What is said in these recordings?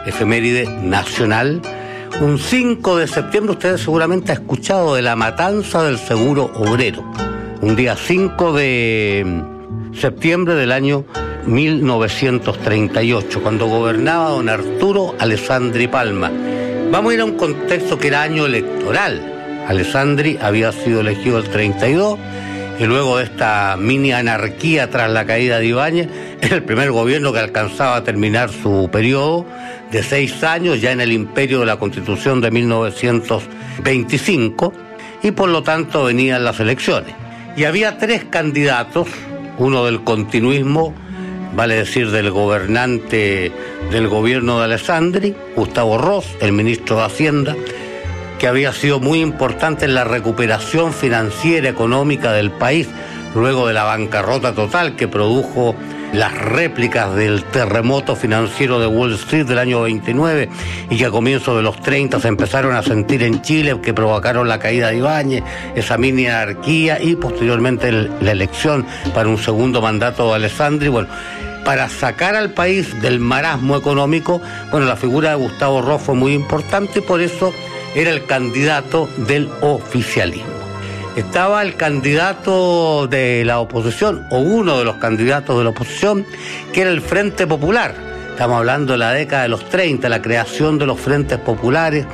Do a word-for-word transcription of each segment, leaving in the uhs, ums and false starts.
efeméride nacional. Un cinco de septiembre, ustedes seguramente han escuchado de la matanza del Seguro Obrero. Un día cinco de septiembre del año mil novecientos treinta y ocho, cuando gobernaba don Arturo Alessandri Palma. Vamos a ir a un contexto que era año electoral. Alessandri había sido elegido el treinta y dos, y luego de esta mini anarquía tras la caída de Ibáñez, era el primer gobierno que alcanzaba a terminar su periodo de seis años, ya en el imperio de la Constitución de mil novecientos veinticinco, y por lo tanto venían las elecciones. Y había tres candidatos, uno del continuismo, vale decir del gobernante del gobierno de Alessandri, Gustavo Ros, el ministro de Hacienda, que había sido muy importante en la recuperación financiera económica del país, luego de la bancarrota total que produjo las réplicas del terremoto financiero de Wall Street del año veintinueve, y que a comienzos de los treinta se empezaron a sentir en Chile, que provocaron la caída de Ibáñez, esa mini anarquía y posteriormente el, la elección para un segundo mandato de Alessandri. Bueno, para sacar al país del marasmo económico, bueno, la figura de Gustavo Ros fue muy importante y por eso era el candidato del oficialismo. Estaba el candidato de la oposición, o uno de los candidatos de la oposición, que era el Frente Popular. Estamos hablando de la década de los treinta, la creación de los frentes populares,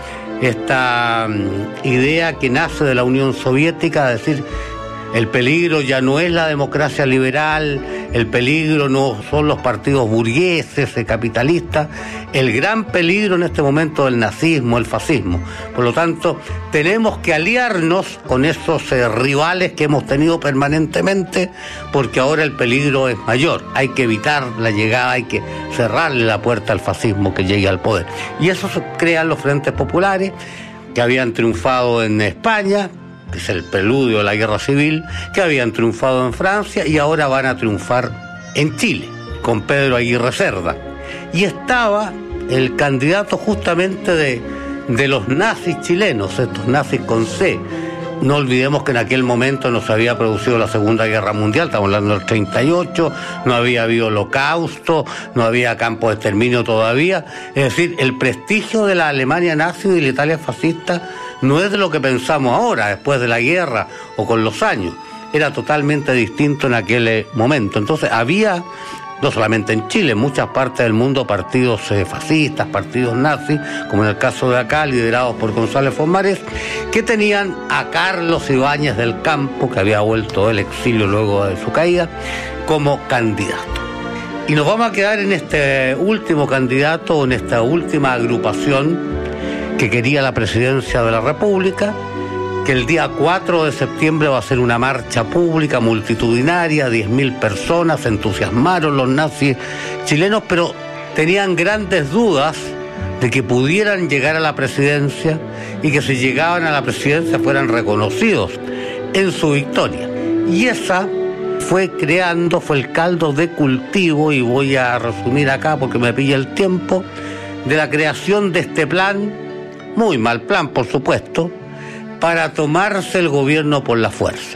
esta um, idea que nace de la Unión Soviética, de decir, el peligro ya no es la democracia liberal, el peligro no son los partidos burgueses, capitalistas, el gran peligro en este momento es el nazismo, el fascismo. Por lo tanto, tenemos que aliarnos con esos eh, rivales que hemos tenido permanentemente, porque ahora el peligro es mayor. Hay que evitar la llegada, hay que cerrarle la puerta al fascismo que llegue al poder. Y eso se crean los frentes populares, que habían triunfado en España, que es el preludio de la guerra civil, que habían triunfado en Francia y ahora van a triunfar en Chile, con Pedro Aguirre Cerda. Y estaba el candidato justamente de, de los nazis chilenos, estos nazis con C. No olvidemos que en aquel momento no se había producido la Segunda Guerra Mundial, estamos hablando del treinta y ocho, no había habido holocausto, no había campos de exterminio todavía. Es decir, el prestigio de la Alemania nazi y de la Italia fascista no es de lo que pensamos ahora, después de la guerra o con los años. Era totalmente distinto en aquel momento. Entonces había, no solamente en Chile, en muchas partes del mundo, partidos eh, fascistas, partidos nazis, como en el caso de acá, liderados por González Fomarés, que tenían a Carlos Ibáñez del Campo, que había vuelto del exilio luego de su caída, como candidato. Y nos vamos a quedar en este último candidato, en esta última agrupación que quería la presidencia de la República, que el día cuatro de septiembre va a ser una marcha pública multitudinaria, diez mil personas, se entusiasmaron los nazis chilenos, pero tenían grandes dudas de que pudieran llegar a la presidencia y que si llegaban a la presidencia fueran reconocidos en su victoria. Y esa fue creando, fue el caldo de cultivo, y voy a resumir acá porque me pilla el tiempo, de la creación de este plan, muy mal plan por supuesto, para tomarse el gobierno por la fuerza.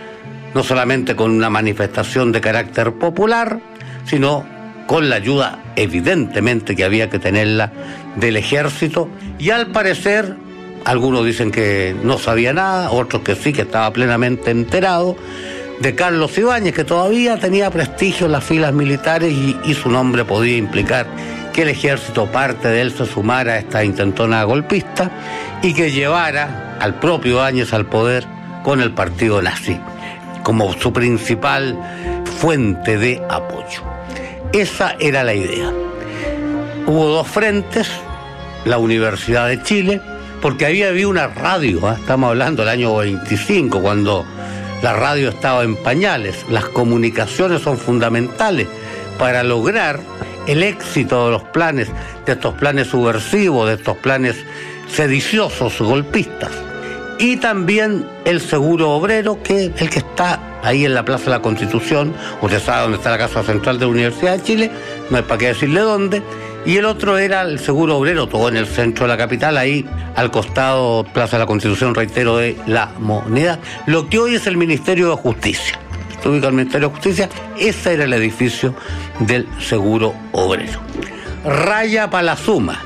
No solamente con una manifestación de carácter popular, sino con la ayuda, evidentemente que había que tenerla, del ejército. Y al parecer, algunos dicen que no sabía nada, otros que sí, que estaba plenamente enterado, de Carlos Ibáñez, que todavía tenía prestigio en las filas militares y, y su nombre podía implicar que el ejército, parte de él, se sumara a esta intentona golpista y que llevara al propio Ibáñez al poder con el partido nazi como su principal fuente de apoyo. Esa era la idea. Hubo dos frentes, la Universidad de Chile, porque había habido una radio, ¿eh? Estamos hablando del año veinticinco, cuando la radio estaba en pañales. Las comunicaciones son fundamentales para lograr el éxito de los planes, de estos planes subversivos, de estos planes sediciosos, golpistas. Y también el Seguro Obrero, que es el que está ahí en la Plaza de la Constitución. Usted sabe dónde está la Casa Central de la Universidad de Chile, no hay para qué decirle dónde. Y el otro era el Seguro Obrero, todo en el centro de la capital, ahí al costado, Plaza de la Constitución, reitero, de la Moneda, lo que hoy es el Ministerio de Justicia. Se ubica el Ministerio de Justicia, ese era el edificio del Seguro Obrero. Raya para la suma.